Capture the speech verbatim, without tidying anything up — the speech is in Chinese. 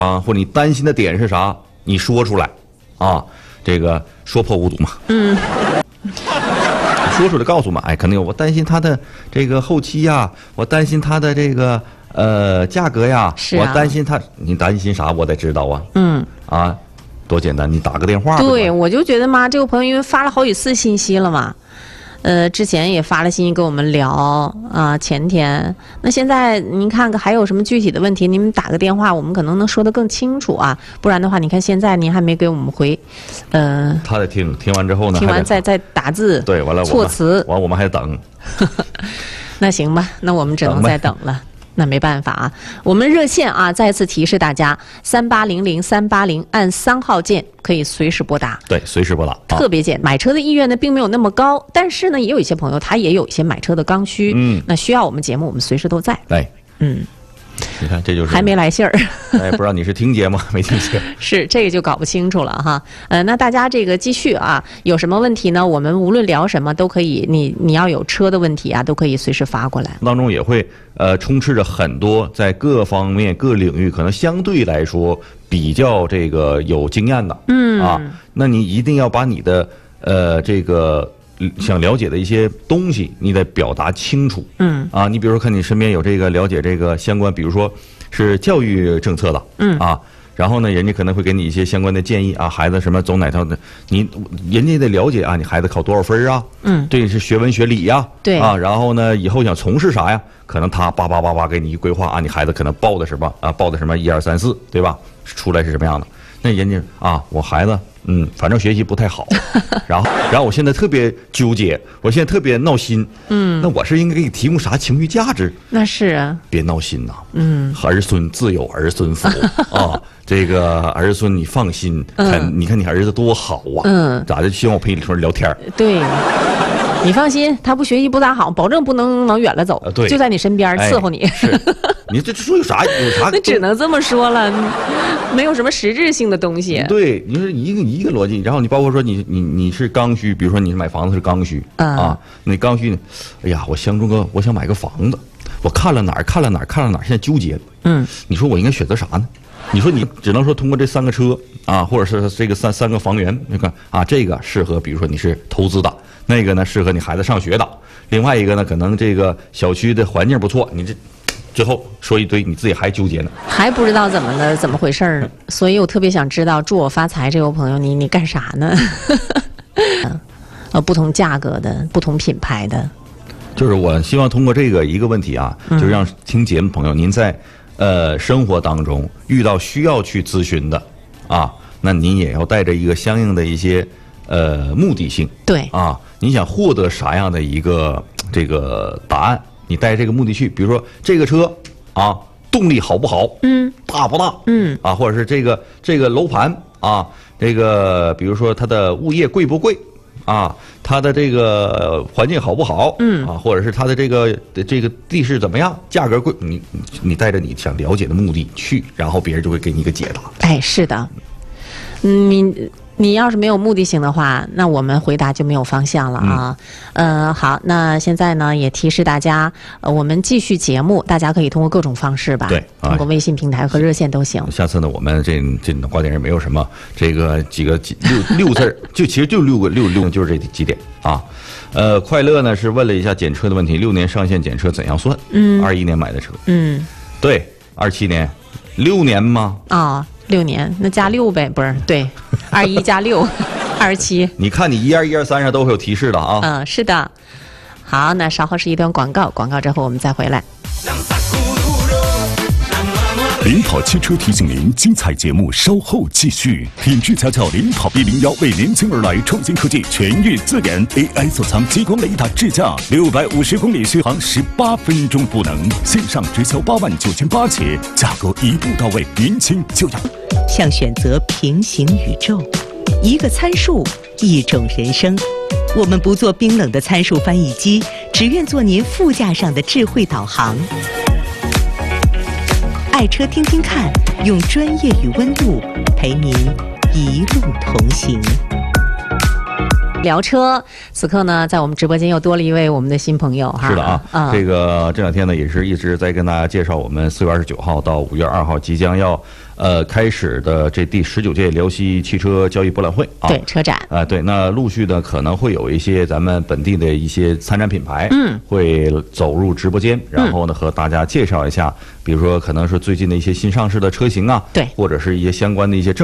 啊，或者你担心的点是啥，你说出来，啊，这个说破无毒嘛。嗯。说出来告诉我们，哎，肯定有我担心它的这个后期呀，我担心它的这个呃价格呀， 是啊、 我担心它，你担心啥？我得知道啊。 嗯。 啊，多简单，你打个电话。 对，我就觉得嘛，这个朋友因为发了好几次信息了嘛。呃，之前也发了信息跟我们聊啊，前天。那现在您看看还有什么具体的问题，您们打个电话，我们可能能说得更清楚啊。不然的话，你看现在您还没给我们回，呃， 他得听，听完之后呢， 听完再再打字， 对，完了措辞， 完我们还等。 那行吧，那我们只能再等了。那没办法啊，我们热线啊，再次提示大家，三八零零三八零按三号键可以随时拨打。 对，随时拨打。 特别简，买车的意愿呢并没有那么高，但是呢，也有一些朋友他也有一些买车的刚需，嗯，那需要我们节目，我们随时都在。 哎， 嗯。 你看，这就是还没来信儿。 哎，不知道你是听节目没听节目？ 是这个就搞不清楚了哈。呃，那大家这个继续啊，有什么问题呢？我们无论聊什么都可以，你你要有车的问题啊，都可以随时发过来。 当中也会呃充斥着很多在各方面各领域可能相对来说比较这个有经验的，嗯啊，那你一定要把你的呃这个。想了解的一些东西，你得表达清楚。嗯啊，你比如说，看你身边有这个了解这个相关，比如说是教育政策的，嗯啊，然后呢，人家可能会给你一些相关的建议啊，孩子什么走哪条的，你人家也得了解啊，你孩子考多少分啊？嗯，对，是学文学理呀， 对啊，然后呢，以后想从事啥呀？可能他叭叭叭叭给你一规划啊，你孩子可能报的什么啊，报的什么一二三四，对吧？出来是什么样的？那人家啊，我孩子。嗯，反正学习不太好，然后，然后我现在特别纠结，我现在特别闹心。嗯，那我是应该给你提供啥情绪价值？ 那是啊， 别闹心呐。嗯，儿孙自有儿孙福啊，这个儿孙你放心，看、嗯、你看你儿子多好啊。嗯，咋的？希望我陪你说聊天。 对。你放心，他不学习不咋好，保证不能往远了走， 呃、对， 就在你身边伺候你。 哎、是，你这说有啥有啥？ 那只能这么说了，没有什么实质性的东西。 对，你是一个一个逻辑，然后你包括说你你你是刚需，比如说你是买房子是刚需、嗯、啊，那刚需，哎呀，我相中个，我想买个房子，我看了哪儿看了哪儿看了哪儿，现在纠结。嗯，你说我应该选择啥呢？你说你只能说通过这三个车啊，或者是这个三三个房源，那个啊，这个适合，比如说你是投资的。那个呢，适合你孩子上学的；另外一个呢，可能这个小区的环境不错。你这最后说一堆，你自己还纠结呢， 还不知道怎么的怎么回事儿。所以我特别想知道，祝我发财这位朋友，你你干啥呢？呃，不同价格的，不同品牌的， 就是我希望通过这个一个问题啊，就是让听节目朋友，您在呃生活当中遇到需要去咨询的啊，那您也要带着一个相应的一些呃目的性。 对啊。你想获得啥样的一个这个答案？你带这个目的去，比如说这个车啊，动力好不好？嗯，大不大？嗯，啊，或者是这个这个楼盘啊，这个比如说它的物业贵不贵？啊，它的这个环境好不好？嗯，啊，或者是它的这个这个地势怎么样？价格贵？你你带着你想了解的目的去，然后别人就会给你一个解答。 哎，是的，嗯，你。你要是没有目的性的话，那我们回答就没有方向了啊。嗯、呃，好，那现在呢也提示大家，呃，我们继续节目，大家可以通过各种方式吧， 对，啊、 通过微信平台和热线都行。 下次呢，我们这这脑瓜点也没有什么这个几个几六六字就其实就六个六六就是这几点啊。呃，快乐呢是问了一下检车的问题，六年上线检车怎样算？嗯，二一年买的车，嗯，对，二七年，六年吗？ 啊、哦。六年，那加六呗，不是对，二一加六，二十七。 你看你一二一二三上都会有提示的啊。 嗯，是的。好，那稍后是一段广告，广告之后我们再回来。 领跑汽车提醒您，精彩节目稍后继续。品质家教领跑 B 零一为年轻而来，创新科技全域自研 A I 锁藏激光雷达智驾，六百五十公里续航，十八分钟不能，线上直销八万九千八起，价格一步到位，年轻就要。 像选择平行宇宙，一个参数，一种人生。我们不做冰冷的参数翻译机，只愿做您副驾上的智慧导航。爱车听听看，用专业与温度陪您一路同行。 聊车，此刻呢，在我们直播间又多了一位我们的新朋友哈。 是的啊，嗯、这个这两天呢，也是一直在跟大家介绍我们四月二十九号到五月二号即将要呃开始的这第十九届辽西汽车交易博览会啊， 对，车展啊、呃，对，那陆续呢可能会有一些咱们本地的一些参展品牌，嗯，会走入直播间，然后呢和大家介绍一下，比如说可能是最近的一些新上市的车型啊， 对， 或者是一些相关的一些政